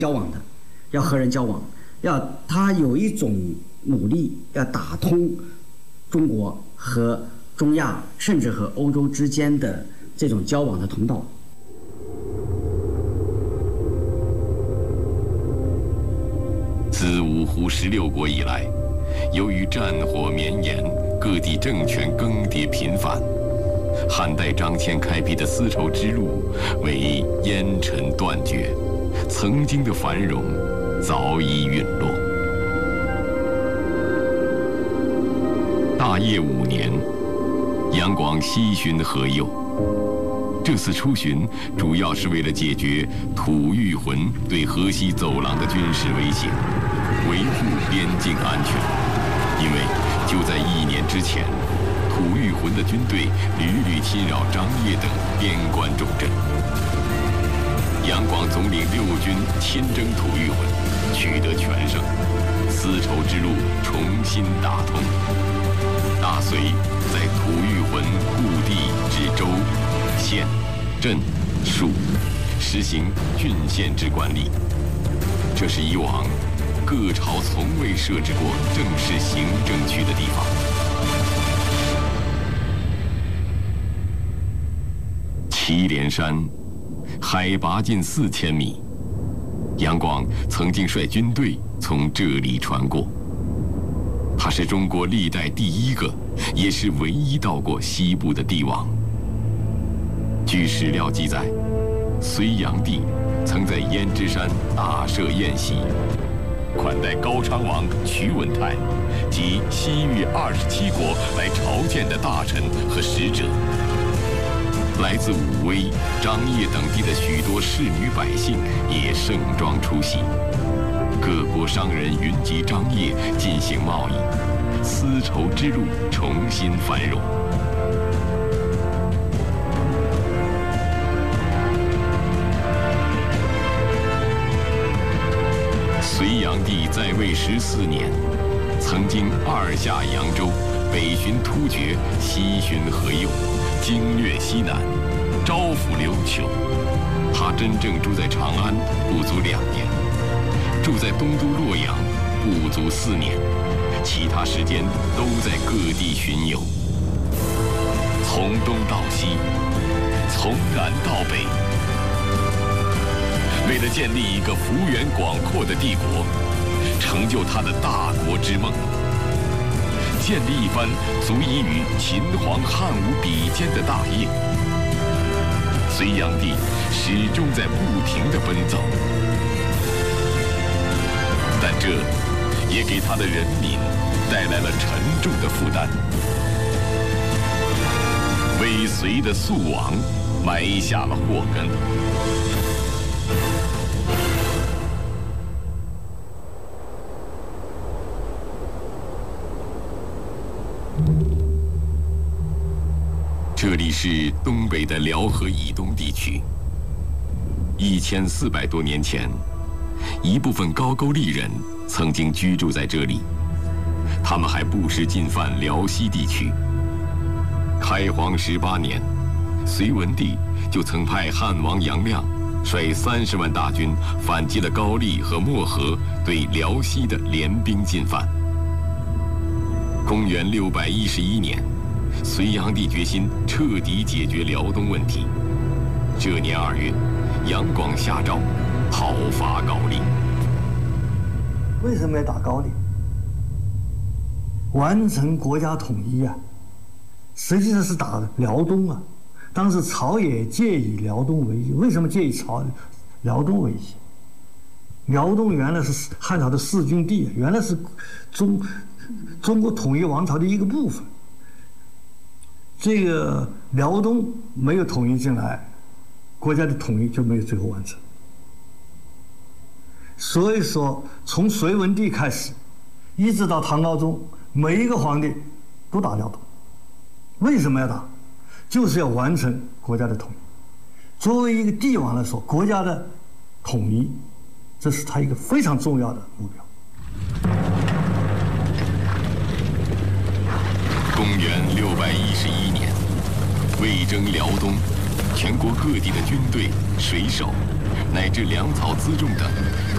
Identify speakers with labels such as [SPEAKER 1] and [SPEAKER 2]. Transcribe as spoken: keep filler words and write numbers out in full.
[SPEAKER 1] 交往的，要和人交往，要他有一种努力，要打通中国和中亚，甚至和欧洲之间的这种交往的通道。
[SPEAKER 2] 自五胡十六国以来，由于战火绵延，各地政权更迭频繁，汉代张骞开辟的丝绸之路为烟尘断绝，曾经的繁荣早已陨落。大业五年，杨广西巡河右。这次出巡主要是为了解决吐谷浑对河西走廊的军事威胁，维护边境安全。因为就在一年之前，吐谷浑的军队屡屡侵扰张掖等边关重镇。杨广总领六军亲征吐谷浑，取得全胜，丝绸之路重新打通。大隋在吐谷浑故地至州、县、镇、属实行郡县制管理，这是以往各朝从未设置过正式行政区的地方。祁连山海拔近四千米，杨广曾经率军队从这里穿过。他是中国历代第一个，也是唯一到过西部的帝王。据史料记载，隋炀帝曾在胭脂山大设宴席，款待高昌王屈文泰及西域二十七国来朝见的大臣和使者。来自武威、张掖等地的许多士女百姓也盛装出席。各国商人云集张掖进行贸易，丝绸之路重新繁荣。隋炀帝在位十四年，曾经二下扬州，北巡突厥，西巡河右，经略西南，招抚琉球。他真正住在长安不足两年，住在东都洛阳不足四年，其他时间都在各地巡游。从东到西，从南到北，为了建立一个幅员广阔的帝国，成就他的大国之梦，建立一番足以与秦皇汉武比肩的大业，隋炀帝始终在不停地奔走。但这也给他的人民带来了沉重的负担，为隋的速亡埋下了祸根。这里是东北的辽河以东地区。一千四百多年前，一部分高句丽人曾经居住在这里，他们还不时进犯辽西地区。开皇十八年，隋文帝就曾派汉王杨亮率三十万大军反击了高丽和漠河对辽西的联兵进犯。公元六百一十一年，隋炀帝决心彻底解决辽东问题。这年二月，杨广下诏讨伐高丽。
[SPEAKER 3] 为什么要打高丽？完成国家统一啊，实际上是打辽东啊。当时朝野借以辽东为宜。为什么借以朝辽东为宜？辽东原来是汉朝的弑君地，原来是中中国统一王朝的一个部分。这个辽东没有统一进来，国家的统一就没有最后完成。所以说，从隋文帝开始，一直到唐高宗，每一个皇帝都打辽东。为什么要打？就是要完成国家的统一。作为一个帝王来说，国家的统一，这是他一个非常重要的目标。
[SPEAKER 2] 公元六百一十一年，为征辽东，全国各地的军队、水手乃至粮草辎重等。